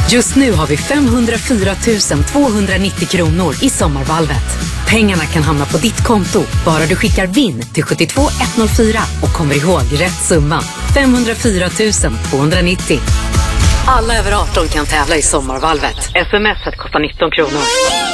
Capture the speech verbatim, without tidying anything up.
Just nu har vi femhundrafyra tusen tvåhundranittio kronor i sommarvalvet. Pengarna kan hamna på ditt konto bara du skickar vinn till sju två ett noll fyra och kommer ihåg rätt summa. femhundrafyra tusen tvåhundranittio. Alla över arton kan tävla i sommarvalvet. Sms kostar nitton kronor.